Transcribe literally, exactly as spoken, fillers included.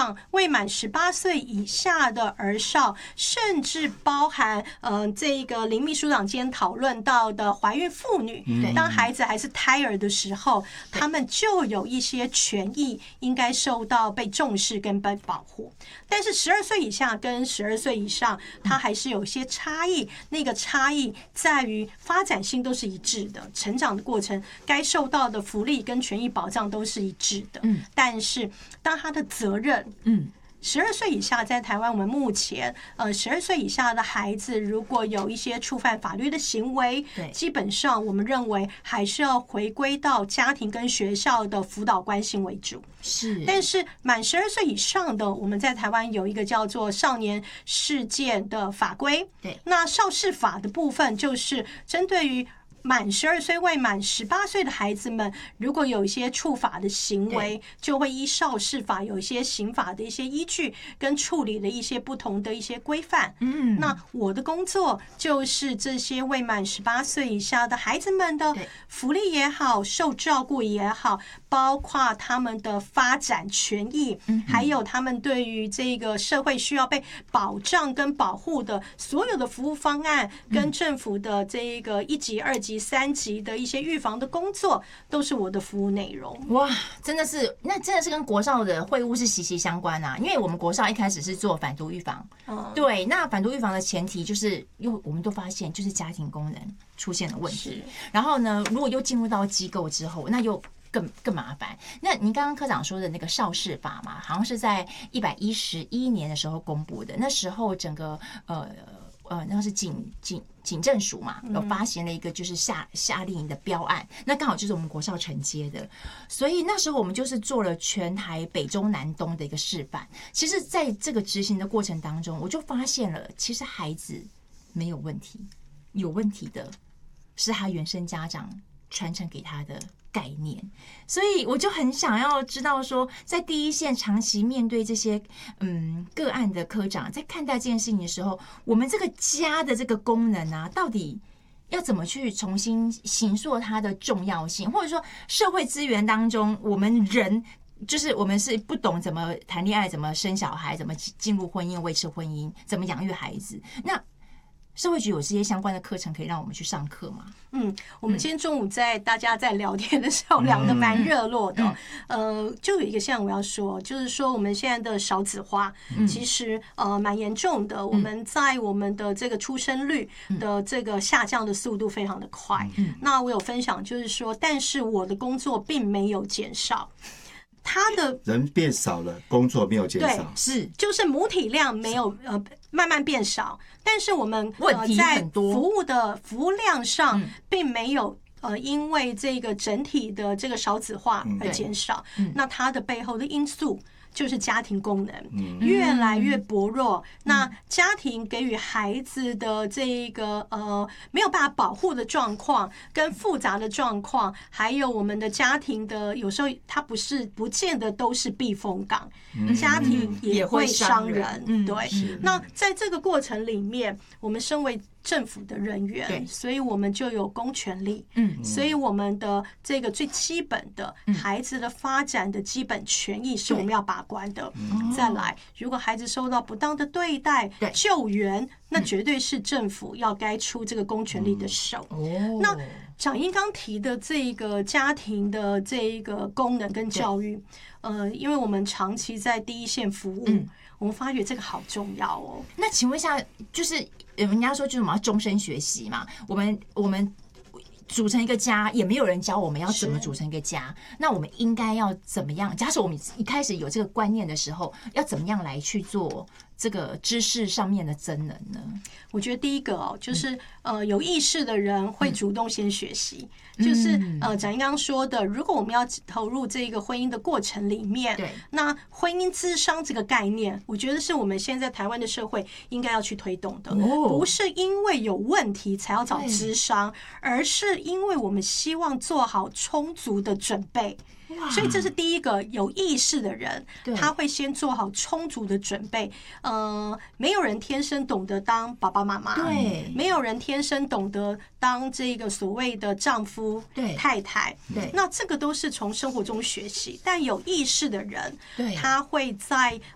上未满十八岁以下的儿少，甚至包含呃这个林秘书长今天讨论到的怀孕妇女，当孩子还是胎儿的时候，他们就有一些权益应该受到被重视跟被保护。但是十二岁以下跟十二岁以上，它还是有些差异。那个差异在于发展性都是一致的，成长的过程该受到的福利跟权益保障都是一致的。但是当他的责任，嗯。十二岁以下，在台湾，我们目前呃，十二岁以下的孩子，如果有一些触犯法律的行为，基本上我们认为还是要回归到家庭跟学校的辅导关心为主。 是， 但是满十二岁以上的，我们在台湾有一个叫做少年事件的法规。 对， 那少事法的部分就是针对于满十二岁未满十八岁的孩子们，如果有一些触法的行为，就会依少事法有一些刑法的一些依据跟处理的一些不同的一些规范。嗯，那我的工作就是这些未满十八岁以下的孩子们的福利也好，受照顾也好，包括他们的发展权益，还有他们对于这个社会需要被保障跟保护的所有的服务方案，跟政府的这个一级、二级、三级的一些预防的工作，都是我的服务内容。 哇，真的是，那真的是跟国少的会务是息息相关啊！因为我们国少一开始是做反毒预防，嗯、对，那反毒预防的前提就是，又我们都发现就是家庭功能出现了问题，然后呢，如果又进入到机构之后，那又更更麻烦。那您刚刚科长说的那个少事法嘛，好像是在一百一十一年的时候公布的，那时候整个呃。呃，那是警警警政署嘛，有发行了一个就是夏夏令营的标案，那刚好就是我们国少承接的，所以那时候我们就是做了全台北中南东的一个示范。其实，在这个执行的过程当中，我就发现了，其实孩子没有问题，有问题的是他原生家长传承给他的概念，所以我就很想要知道说，在第一线长期面对这些嗯个案的科长，在看待这件事情的时候，我们这个家的这个功能啊，到底要怎么去重新形塑它的重要性，或者说社会资源当中，我们人就是我们是不懂怎么谈恋爱，怎么生小孩，怎么进入婚姻、维持婚姻，怎么养育孩子，那社会局有这些相关的课程可以让我们去上课吗？ 嗯，我们今天中午在大家在聊天的时候聊得蛮热络的、嗯，呃，就有一个项我要说，就是说我们现在的少子化其实呃蛮严重的，我们在我们的这个出生率的这个下降的速度非常的快。那我有分享就是说，但是我的工作并没有减少。他的人变少了，工作没有减少， 是就是母体量没有呃慢慢变少，但是我们呃在服务的服务量上并没有呃因为这个整体的这个少子化而减少。那它的背后的因素就是家庭功能越来越薄弱，那家庭给予孩子的这个呃没有办法保护的状况，跟复杂的状况，还有我们的家庭的有时候它不是不见得都是避风港，家庭也会伤人。对，那在这个过程里面，我们身为政府的人员，所以我们就有公权力，嗯，所以我们的这个最基本的孩子的发展的基本权益是我们要把关的。再来，如果孩子受到不当的对待，救援，那绝对是政府要该出这个公权力的手。那长英刚提的这个家庭的这个功能跟教育，呃，因为我们长期在第一线服务，我们发觉这个好重要哦。 那请问一下，就是人家说就是我们要终身学习嘛，我们我们组成一个家，也没有人教我们要怎么组成一个家，那我们应该要怎么样？假设我们一开始有这个观念的时候，要怎么样来去做这个知识上面的增能呢？ 我觉得第一个哦，就是呃有意识的人会主动先学习，嗯、就是呃蒋英刚说的，如果我们要投入这个婚姻的过程里面，对，那婚姻諮商这个概念，我觉得是我们现在台湾的社会应该要去推动的，哦、不是因为有问题才要找諮商，而是因为我们希望做好充足的准备。所以这是第一个有意识的人，他会先做好充足的准备。呃，没有人天生懂得当爸爸妈妈，对，没有人天生懂得当这个所谓的丈夫、太太，对，那这个都是从生活中学习。但有意识的人，他会在